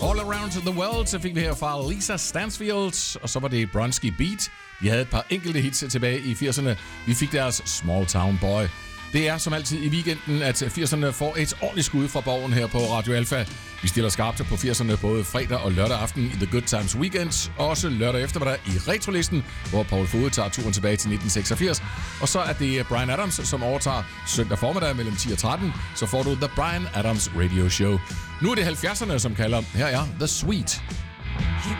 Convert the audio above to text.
All Around the World, så fik vi her fra Lisa Stansfield, og så var det Bronski Beat. De havde et par enkelte hits tilbage i 80'erne. Vi fik deres Small Town Boy. Det er som altid i weekenden, at 80'erne får et ordentligt skud fra borgen her på Radio Alpha. Vi stiller skarpt på 80'erne både fredag og lørdag aften i The Good Times Weekends, og også lørdag eftermiddag i Retrolisten, hvor Paul Fode tager turen tilbage til 1986. Og så er det Bryan Adams, som overtager søndag formiddag mellem 10 og 13, så får du The Bryan Adams Radio Show. Nu er det 70'erne, som kalder. Her er The Sweet.